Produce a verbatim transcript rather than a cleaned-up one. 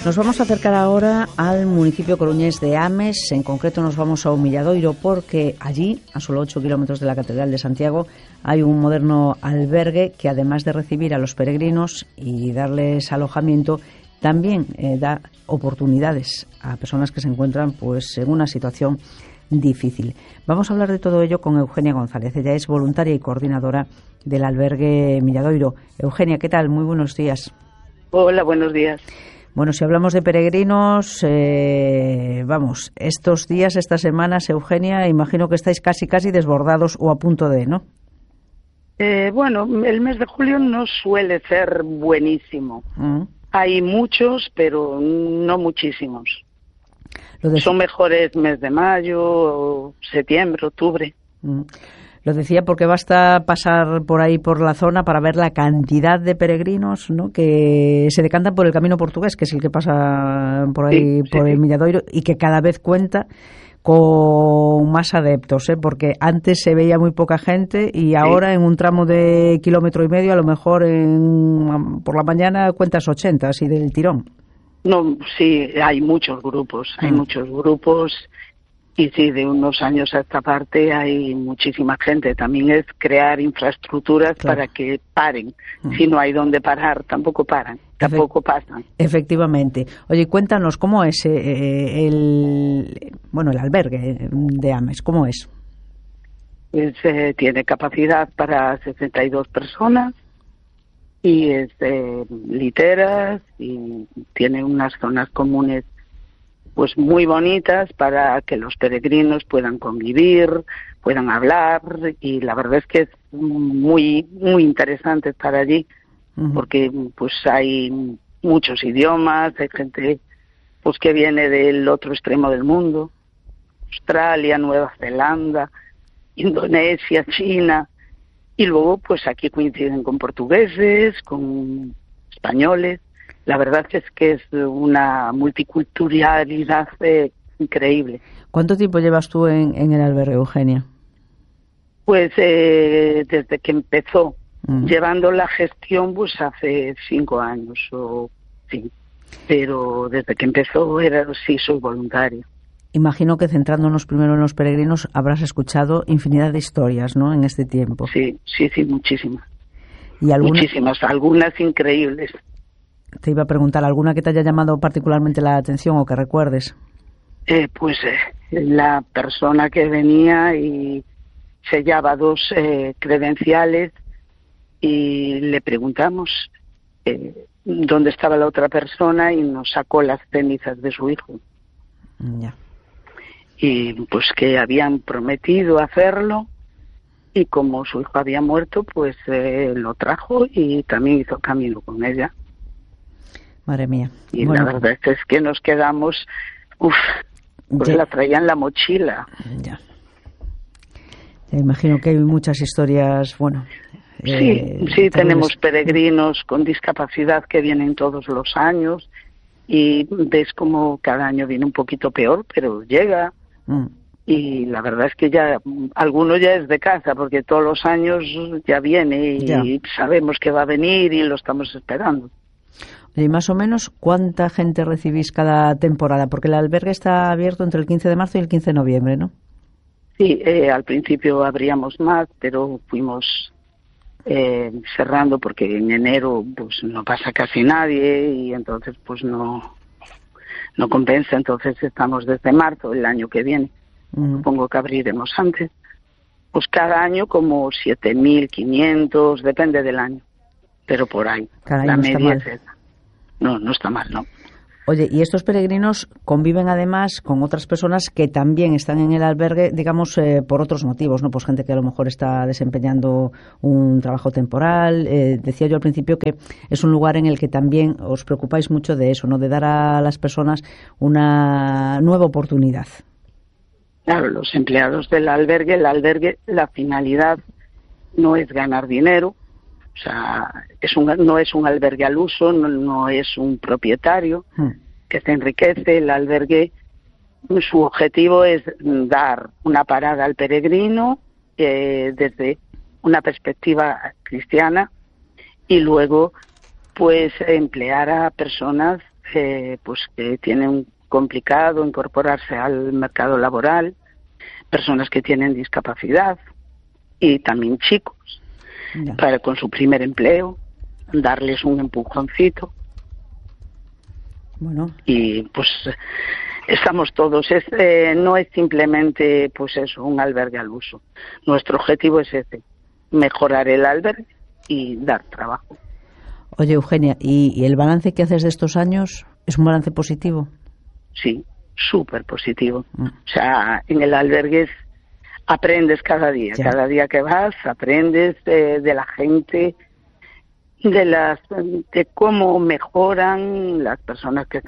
Nos vamos a acercar ahora al municipio coruñés de Ames. En concreto nos vamos a Humilladoiro porque allí, a solo ocho kilómetros de la Catedral de Santiago, hay un moderno albergue que, además de recibir a los peregrinos y darles alojamiento, también eh, da oportunidades a personas que se encuentran pues en una situación difícil. Vamos a hablar de todo ello con Eugenia González. Ella es voluntaria y coordinadora del albergue Humilladoiro. Eugenia, ¿qué tal? Muy buenos días. Hola, buenos días. Bueno, si hablamos de peregrinos, eh, vamos, estos días, estas semanas, Eugenia, imagino que estáis casi, casi desbordados o a punto de, ¿no? Eh, bueno, el mes de julio no suele ser buenísimo. Mm. Hay muchos, pero no muchísimos. Lo de... Son mejores mes de mayo, septiembre, octubre. Mm. Lo decía porque basta pasar por ahí, por la zona, para ver la cantidad de peregrinos, ¿no?, que se decantan por el camino portugués, que es el que pasa por ahí, sí, por sí, el Humilladoiro, y que cada vez cuenta con más adeptos, ¿eh? Porque antes se veía muy poca gente y ahora, sí, en un tramo de kilómetro y medio, a lo mejor en, por la mañana cuentas ochenta, así del tirón. No, sí, hay muchos grupos, hay mm. muchos grupos. Y sí, de unos años a esta parte hay muchísima gente. También es crear infraestructuras, claro, para que paren. Mm. Si no hay donde parar, tampoco paran, tampoco Efe- pasan. Efectivamente. Oye, cuéntanos, ¿cómo es eh, el bueno el albergue de Ames? ¿Cómo es? Pues, eh, tiene capacidad para sesenta y dos personas y es eh, literas y tiene unas zonas comunes pues muy bonitas para que los peregrinos puedan convivir, puedan hablar, y la verdad es que es muy muy interesante estar allí, uh-huh, porque pues hay muchos idiomas, hay gente pues que viene del otro extremo del mundo, Australia, Nueva Zelanda, Indonesia, China, y luego pues aquí coinciden con portugueses, con españoles. La verdad es que es una multiculturalidad eh, increíble. ¿Cuánto tiempo llevas tú en, en el albergue, Eugenia? Pues eh, desde que empezó, mm. llevando la gestión pues hace cinco años o sí, pero desde que empezó era sí soy voluntaria. Imagino que centrándonos primero en los peregrinos habrás escuchado infinidad de historias, ¿no?, en este tiempo. Sí, sí, sí, muchísimas. ¿Y alguna... Muchísimas, algunas increíbles. Te iba a preguntar, ¿alguna que te haya llamado particularmente la atención o que recuerdes? Eh, pues eh, la persona que venía y sellaba dos eh, credenciales y le preguntamos eh, dónde estaba la otra persona y nos sacó las cenizas de su hijo. Ya. Y pues que habían prometido hacerlo y como su hijo había muerto, pues eh, lo trajo y también hizo camino con ella. Madre mía. Y bueno, la verdad es que nos quedamos, uff, pues ya la traía en la mochila. Ya. Ya imagino que hay muchas historias, bueno. Sí, eh, sí, tenemos peregrinos con discapacidad que vienen todos los años y ves como cada año viene un poquito peor, pero llega. Mm. Y la verdad es que ya, alguno ya es de casa, porque todos los años ya viene y ya sabemos que va a venir y lo estamos esperando. Y más o menos, ¿cuánta gente recibís cada temporada? Porque el albergue está abierto entre el quince de marzo y el quince de noviembre, ¿no? Sí, eh, al principio abríamos más, pero fuimos eh, cerrando porque en enero pues no pasa casi nadie y entonces pues no no compensa. Entonces estamos desde marzo el año que viene. Uh-huh. Supongo que abriremos antes. Pues cada año como siete mil quinientos, depende del año, pero por ahí. Caray, la no media está mal. es esa. No, no está mal, ¿no? Oye, y estos peregrinos conviven además con otras personas que también están en el albergue, digamos, eh, por otros motivos, ¿no? Pues gente que a lo mejor está desempeñando un trabajo temporal. Eh, decía yo al principio que es un lugar en el que también os preocupáis mucho de eso, ¿no? De dar a las personas una nueva oportunidad. Claro, los empleados del albergue, el albergue, la finalidad no es ganar dinero. O sea, es un, no es un albergue al uso, no, no es un propietario hmm. que se enriquece. El albergue, su objetivo es dar una parada al peregrino eh, desde una perspectiva cristiana y luego, pues, emplear a personas eh, pues que tienen complicado incorporarse al mercado laboral, personas que tienen discapacidad y también chicos, ya. Para con su primer empleo, darles un empujoncito. Bueno. Y pues estamos todos, es, eh, no es simplemente pues eso, un albergue al uso. Nuestro objetivo es ese, mejorar el albergue y dar trabajo. Oye, Eugenia, ¿y, y el balance que haces de estos años es un balance positivo? Sí, súper positivo. Mm. O sea, en el albergue aprendes cada día, ya. Cada día que vas aprendes de, de la gente, de las de cómo mejoran las personas que